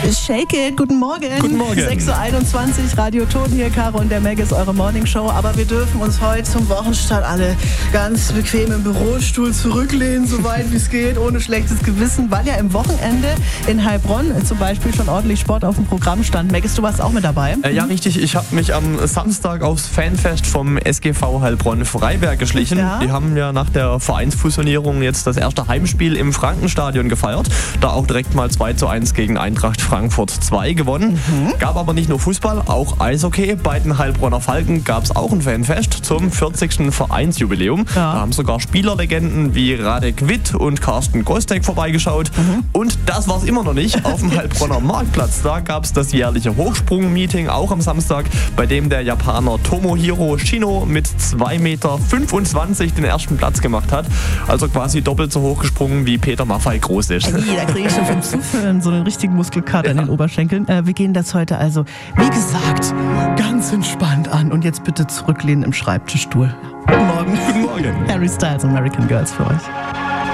Shake it, guten Morgen. Guten Morgen. 6.21 Uhr, Radio Ton hier, Caro und der Meg ist eure Morningshow. Aber wir dürfen uns heute zum Wochenstart alle ganz bequem im Bürostuhl zurücklehnen, so weit wie es geht, ohne schlechtes Gewissen, weil ja im Wochenende in Heilbronn zum Beispiel schon ordentlich Sport auf dem Programm stand. Meg, du warst auch mit dabei? Ja, richtig. Ich habe mich am Samstag aufs Fanfest vom SGV Heilbronn-Freiberg geschlichen. Ja. Die haben ja nach der Vereinsfusionierung jetzt das erste Heimspiel im Frankenstadion gefeiert. Da auch direkt mal 2:1 gegen Eintracht Frankfurt 2 gewonnen. Gab aber nicht nur Fußball, auch Eishockey. Bei den Heilbronner Falken gab es auch ein Fanfest zum 40. Vereinsjubiläum. Ja. Da haben sogar Spielerlegenden wie Radek Witt und Carsten Gostek vorbeigeschaut. Und das war es immer noch nicht. Auf dem Heilbronner Marktplatz, da gab es das jährliche Hochsprung-Meeting, auch am Samstag, bei dem der Japaner Tomohiro Shino mit 2,25 Meter den ersten Platz gemacht hat. Also quasi doppelt so hoch gesprungen, wie Peter Maffay groß ist. Da kriege ich schon vom Zuführen so einen richtigen Muskelkater in den Oberschenkeln. Wir gehen das heute also, wie gesagt, ganz entspannt an. Und jetzt bitte zurücklehnen im Schreibtischstuhl. Guten Morgen. Guten Morgen. Harry Styles, American Girls für euch.